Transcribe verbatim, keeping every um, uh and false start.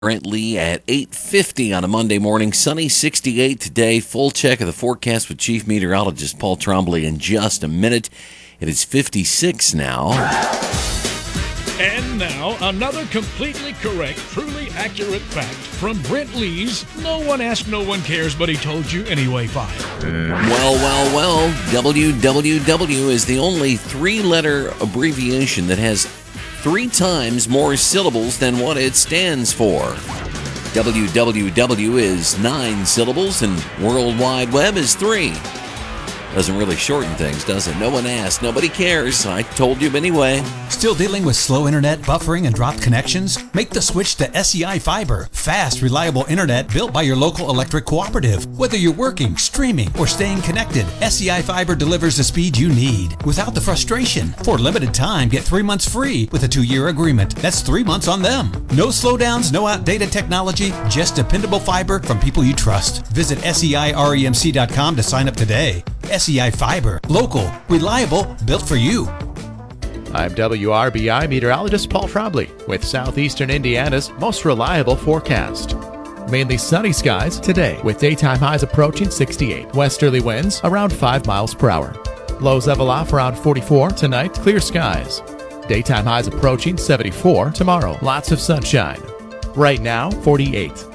Brent Lee at eight fifty on a Monday morning. Sunny, sixty-eight today. Full check of the forecast with Chief Meteorologist Paul Trombley in just a minute. It is fifty-six now. And now, another completely correct, truly accurate fact from Brent Lee's No One Asked, No One Cares, But He Told You Anyway file. Well, well, well, W W W is the only three-letter abbreviation that has three times more syllables than what it stands for. W W W is nine syllables and World Wide Web is three. Doesn't really shorten things, does it? No one asked. Nobody cares. I told you anyway. Still dealing with slow internet, buffering, and dropped connections? Make the switch to S E I Fiber. Fast, reliable internet built by your local electric cooperative. Whether you're working, streaming, or staying connected, S E I Fiber delivers the speed you need without the frustration. For a limited time, get three months free with a two-year agreement. That's three months on them. No slowdowns, no outdated technology, just dependable fiber from people you trust. Visit S E I remc dot com to sign up today. S E I Fiber. Local, reliable, built for you. I'm W R B I meteorologist Paul Trombley with southeastern Indiana's most reliable forecast. Mainly sunny skies today with daytime highs approaching sixty-eight. Westerly winds around five miles per hour. Lows level off around forty-four. Tonight, clear skies. Daytime highs approaching seventy-four tomorrow. Lots of sunshine. Right now, forty-eight.